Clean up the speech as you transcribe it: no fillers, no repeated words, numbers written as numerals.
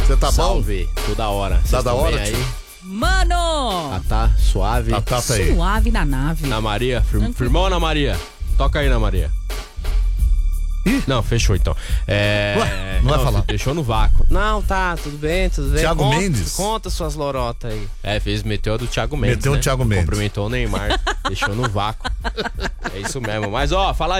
Você tá Salve, toda hora. Tá da hora, aí? Mano! Tá suave. Tá aí. Suave na nave. Na Maria, firmou, Ana Maria? Toca aí, Ana Maria. Ih. Não, fechou então. Ué, não vai falar. Deixou no vácuo. Não, tá, tudo bem. Thiago Mendes? Conta suas lorotas aí. Meteu a do Thiago Mendes. Meteu o né? Thiago Mendes. Cumprimentou o Neymar. Deixou no vácuo. É isso mesmo. Mas, ó, fala aí.